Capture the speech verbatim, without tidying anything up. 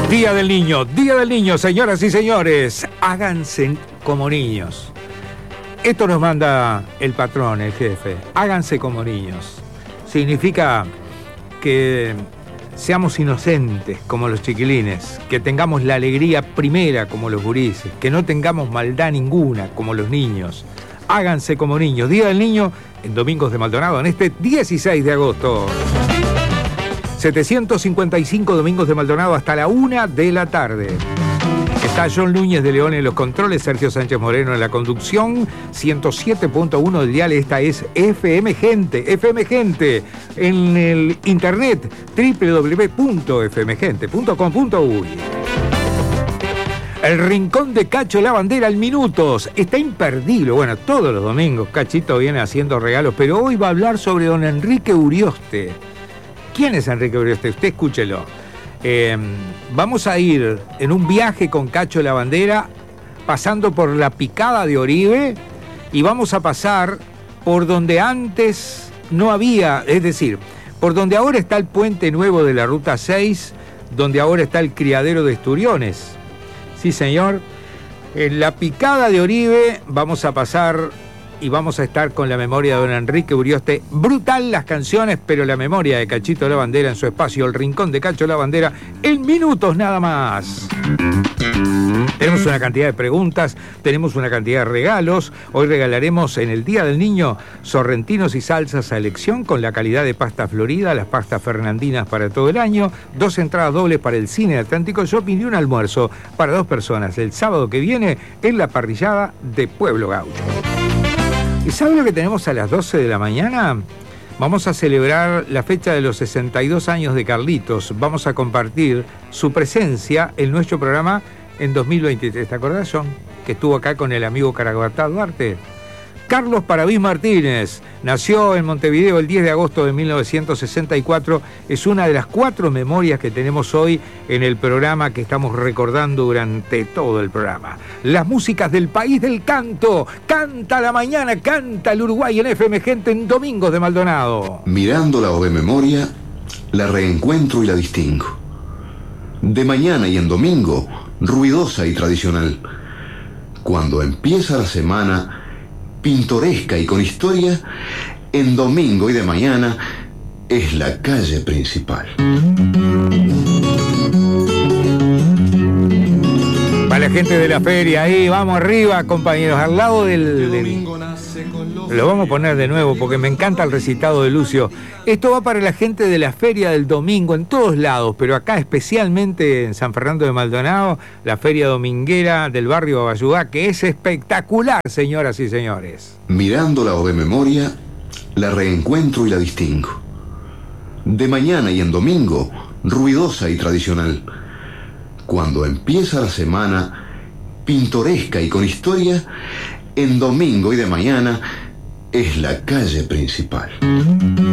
Día del Niño, Día del Niño, señoras y señores, háganse como niños. Esto nos manda el patrón, el jefe, háganse como niños. Significa que seamos inocentes como los chiquilines, que tengamos la alegría primera como los gurises, que no tengamos maldad ninguna como los niños. Háganse como niños. Día del Niño en Domingos de Maldonado, en este dieciséis de agosto. setecientos cincuenta y cinco Domingos de Maldonado hasta la una de la tarde. Está John Núñez de León en los controles, Sergio Sánchez Moreno en la conducción, ciento siete punto uno del dial. Esta es F M Gente, F M Gente, en el internet, doble u doble u doble u punto f m gente punto com punto u y. El Rincón de Cacho La Bandera al Minutos, está imperdible. Bueno, todos los domingos Cachito viene haciendo regalos, pero hoy va a hablar sobre don Enrique Urioste. ¿Quién es Enrique Urioste? Usted escúchelo. Eh, vamos a ir en un viaje con Cacho La Bandera, pasando por la Picada de Oribe, y vamos a pasar por donde antes no había, es decir, por donde ahora está el puente nuevo de la Ruta seis, donde ahora está el criadero de Esturiones. Sí, señor. En la Picada de Oribe vamos a pasar y vamos a estar con la memoria de don Enrique Urioste. Brutal las canciones, pero la memoria de Cachito La Bandera en su espacio, el Rincón de Cacho La Bandera, en minutos nada más. Tenemos una cantidad de preguntas, tenemos una cantidad de regalos. Hoy regalaremos en el Día del Niño sorrentinos y salsas a elección con la calidad de pasta florida, las pastas fernandinas para todo el año, dos entradas dobles para el Cine Atlántico Shopping y un almuerzo para dos personas el sábado que viene en la parrillada de Pueblo Gaucho. ¿Y sabe lo que tenemos a las doce de la mañana? Vamos a celebrar la fecha de los sesenta y dos años de Carlitos. Vamos a compartir su presencia en nuestro programa en dos mil veintitrés. ¿Te acordás, John? Que estuvo acá con el amigo Caraguatá Duarte. Carlos Paravís Martínez nació en Montevideo el diez de agosto de mil novecientos sesenta y cuatro. Es una de las cuatro memorias que tenemos hoy en el programa que estamos recordando durante todo el programa. Las músicas del país del canto. Canta la mañana, canta el Uruguay en F M Gente en Domingos de Maldonado. Mirándola o de memoria, la reencuentro y la distingo. De mañana y en domingo, ruidosa y tradicional. Cuando empieza la semana, pintoresca y con historia, en domingo y de mañana es la calle principal. Para la gente de la feria, ahí, vamos arriba, compañeros, al lado del... del... Lo vamos a poner de nuevo porque me encanta el recitado de Lucio. Esto va para la gente de la feria del domingo en todos lados, pero acá especialmente en San Fernando de Maldonado, la feria dominguera del barrio Abayudá, que es espectacular, señoras y señores. Mirándola o de memoria, la reencuentro y la distingo. De mañana y en domingo, ruidosa y tradicional. Cuando empieza la semana, pintoresca y con historia, en domingo y de mañana es la calle principal.